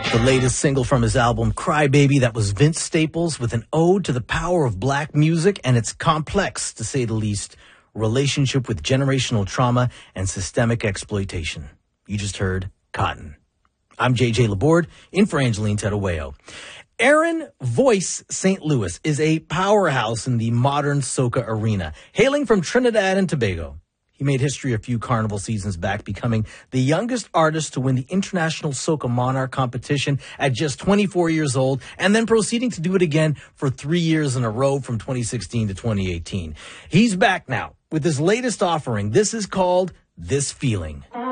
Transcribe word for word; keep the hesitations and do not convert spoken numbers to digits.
The latest single from his album, Cry Baby, that was Vince Staples with an ode to the power of black music and its complex, to say the least, relationship with generational trauma and systemic exploitation. You just heard Cotton. I'm J J Laborde, in for Angeline Tedowayo. Aaron Voice Saint Louis is a powerhouse in the modern soca arena, hailing from Trinidad and Tobago. He made history a few carnival seasons back, becoming the youngest artist to win the International Soca Monarch competition at just twenty-four years old, and then proceeding to do it again for three years in a row from twenty sixteen to twenty eighteen. He's back now with his latest offering. This is called This Feeling.